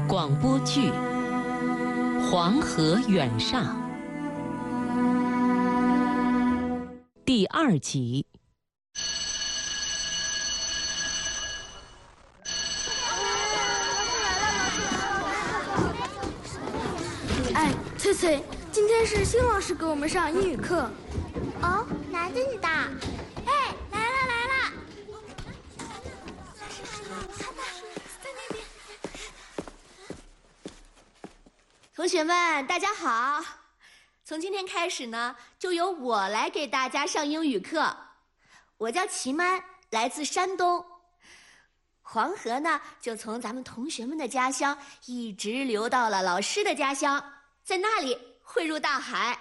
广播剧《黄河远上》第2集。 哎，翠翠，今天是新老师给我们上英语课。 哦，男的女的？哎，来了来了！在那边。 同学们，大家好！从今天开始呢，就由我来给大家上英语课。我叫齐曼，来自山东。黄河呢，就从咱们同学们的家乡一直流到了老师的家乡，在那里汇入大海。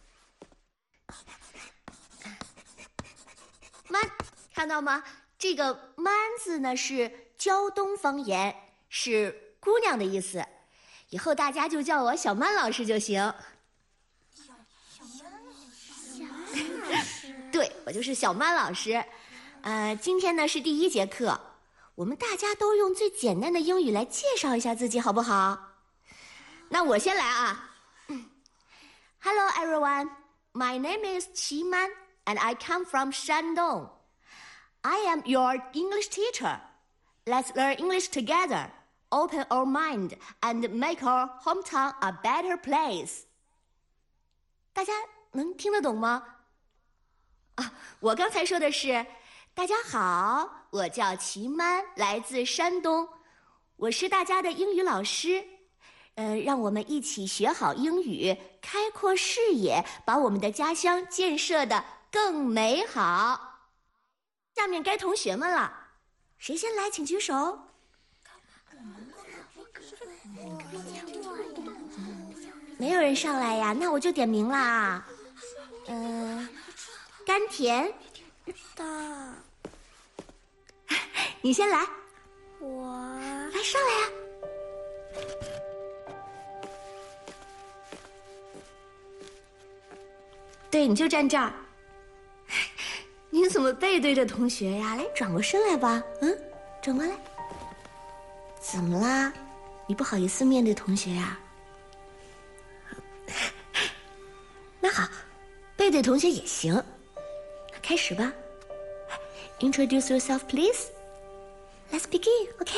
曼，看到吗？这个“曼”字呢是胶东方言，是姑娘的意思。以后大家就叫我小曼老师就行。对，我就是小曼老师。今天呢是第1节课，我们大家都用最简单的英语来介绍一下自己，好不好？那我先来啊。Hello everyone, my name is Qi Man, and I come from Shandong. I am your English teacher. Let's learn English together. Open our mind and make our hometown a better place. 大家能听得懂吗？我刚才说的是，大家好，我叫齐曼，来自山东，我是大家的英语老师。让我们一起学好英语，开阔视野，把我们的家乡建设得更美好。下面该同学们了，谁先来，请举手。没有人上来呀，那我就点名啦。甘甜， 的， 你先来。 我来上来呀。对，你就站这儿。你怎么背对着同学呀？来，转过身来吧。转过来。怎么啦？你不好意思面对同学呀？那好，背对同学也行。开始吧。Introduce yourself, please. Let's begin, OK?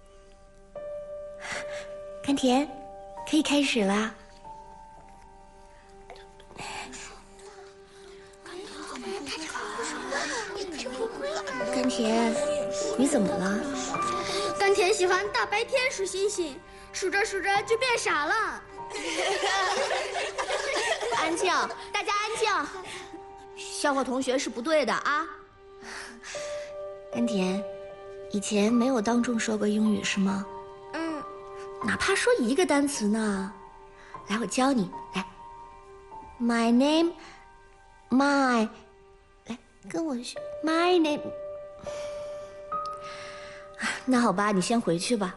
甘甜，可以开始啦。甘甜，你怎么了？ 甘甜喜欢大白天数星星，数着数着就变傻了。 安静，大家安静。笑话同学是不对的啊。甘甜，以前没有当众说过英语是吗？哪怕说一个单词呢。来，我教你。来 ，My name, my， 来跟我学 ，My name。那好吧，你先回去吧。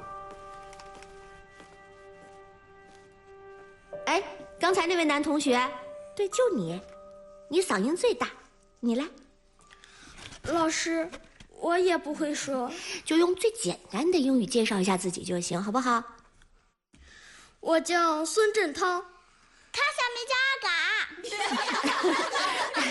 哎，刚才那位男同学，对，就你，你嗓音最大，你来。 老师，我也不会说， 就用最简单的英语介绍一下自己就行，好不好？ 我叫孙振涛， 卡小梅加嘎。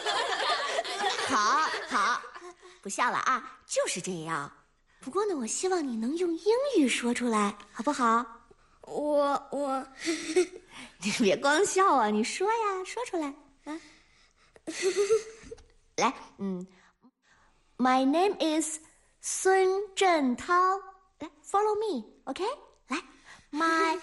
好，不笑了啊，就是这样。不过呢，我希望你能用英语说出来，好不好？ 我你别光笑啊，你说呀，说出来啊。来，My name is 孙振涛。来 ，Follow me，OK？来 ，My，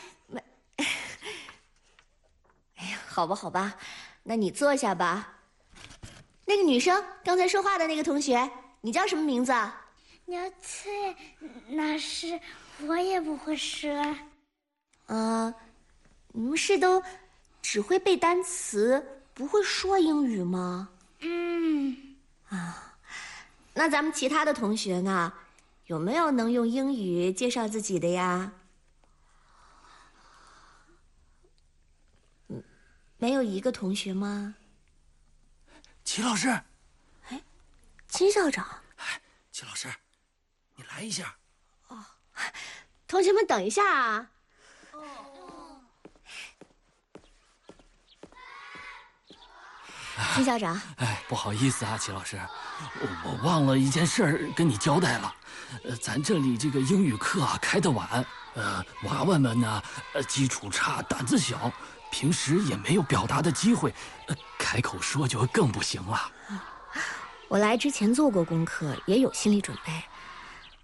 哎呀，好吧，那你坐下吧。那个女生刚才说话的那个同学，你叫什么名字啊？ 牛翠，老师，我也不会说。 你们是都只会背单词，不会说英语吗？那咱们其他的同学呢？有没有能用英语介绍自己的呀？没有一个同学吗？ 齐老师， 哎，金校长。 齐老师，你来一下。 同同学们等一下啊。金校长， 哎，不好意思啊，齐老师，我忘了一件事儿跟你交代了。咱这里这个英语课啊开得晚，娃娃们呢，基础差，胆子小，平时也没有表达的机会，开口说就更不行了。 我来之前做过功课，也有心理准备。